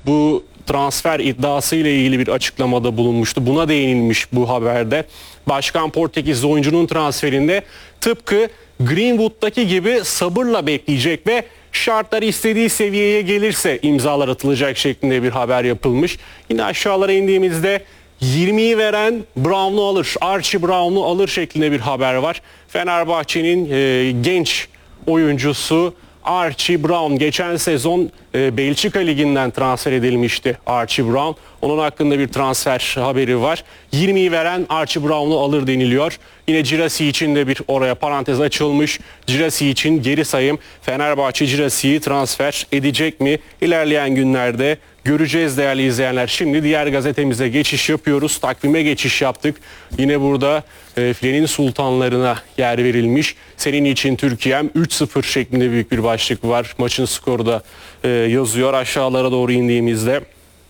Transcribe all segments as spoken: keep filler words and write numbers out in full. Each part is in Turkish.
bu transfer iddiası ile ilgili bir açıklamada bulunmuştu. Buna değinilmiş bu haberde. Başkan Portekizli oyuncunun transferinde tıpkı Greenwood'daki gibi sabırla bekleyecek ve şartlar istediği seviyeye gelirse imzalar atılacak şeklinde bir haber yapılmış. Yine aşağılara indiğimizde yirmiyi veren Brown'u alır, Archie Brown'u alır şeklinde bir haber var. Fenerbahçe'nin e, genç oyuncusu Archie Brown geçen sezon e, Belçika Ligi'nden transfer edilmişti Archie Brown. Onun hakkında bir transfer haberi var. yirmiyi veren Archie Brown'u alır deniliyor. Yine Girassi için de bir oraya parantez açılmış. Girassi için geri sayım. Fenerbahçe Girassi'yi transfer edecek mi? İlerleyen günlerde göreceğiz değerli izleyenler. Şimdi diğer gazetemize geçiş yapıyoruz. Takvime geçiş yaptık. Yine burada e, filenin sultanlarına yer verilmiş. Senin için Türkiye'm üç sıfır şeklinde büyük bir başlık var. Maçın skoru da e, yazıyor. Aşağılara doğru indiğimizde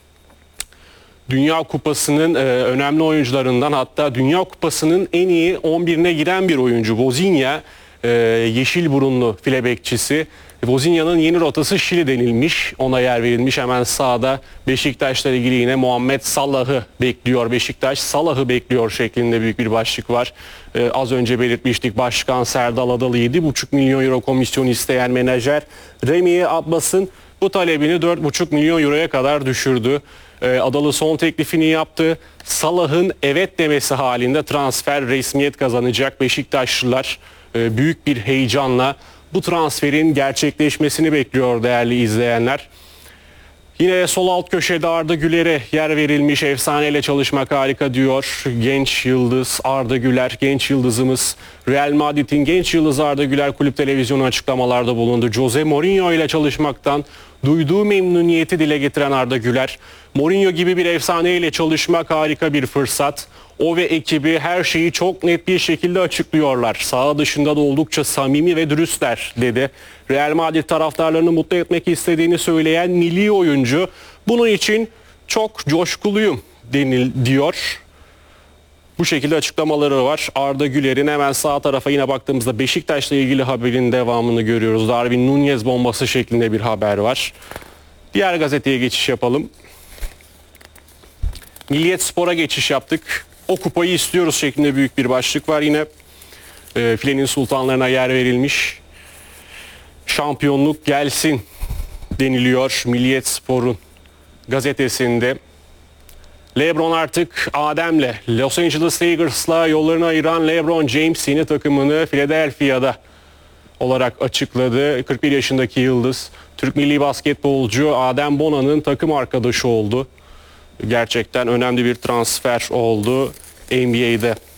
Dünya Kupası'nın e, önemli oyuncularından, hatta Dünya Kupası'nın en iyi on birine giren bir oyuncu Vozinha, e, yeşil burunlu file bekçisi. Vozinha'nın yeni rotası Şili denilmiş. Ona yer verilmiş. Hemen sağda Beşiktaş'la ilgili yine Muhammed Salah'ı bekliyor. Beşiktaş Salah'ı bekliyor şeklinde büyük bir başlık var. Ee, az önce belirtmiştik. Başkan Serdal Adalı yedi buçuk milyon euro komisyon isteyen menajer Remy Abbas'ın bu talebini dört buçuk milyon euroya kadar düşürdü. Ee, Adalı son teklifini yaptı. Salah'ın evet demesi halinde transfer resmiyet kazanacak. Beşiktaşlılar e, büyük bir heyecanla bu transferin gerçekleşmesini bekliyor değerli izleyenler. Yine sol alt köşede Arda Güler'e yer verilmiş. Efsaneyle çalışmak harika diyor genç yıldız Arda Güler. Genç yıldızımız Real Madrid'in genç yıldızı Arda Güler kulüp televizyonu açıklamalarda bulundu. Jose Mourinho ile çalışmaktan duyduğu memnuniyeti dile getiren Arda Güler, Mourinho gibi bir efsaneyle çalışmak harika bir fırsat. O ve ekibi her şeyi çok net bir şekilde açıklıyorlar. Saha dışında da oldukça samimi ve dürüstler dedi. Real Madrid taraftarlarını mutlu etmek istediğini söyleyen milli oyuncu, bunun için çok coşkuluyum denil diyor. Bu şekilde açıklamaları var. Arda Güler'in hemen sağ tarafa yine baktığımızda Beşiktaş'la ilgili haberin devamını görüyoruz. Darwin Núñez bombası şeklinde bir haber var. Diğer gazeteye geçiş yapalım. Milliyet Spor'a geçiş yaptık. O kupayı istiyoruz şeklinde büyük bir başlık var. Yine e, filenin sultanlarına yer verilmiş. Şampiyonluk gelsin deniliyor Milliyet Spor'un gazetesinde. LeBron artık Adem'le, Los Angeles Lakers'la yollarını ayıran LeBron James yeni takımını Philadelphia'da olarak açıkladı. kırk bir yaşındaki yıldız, Türk milli basketbolcu Adem Bona'nın takım arkadaşı oldu. Gerçekten önemli bir transfer oldu N B A'de.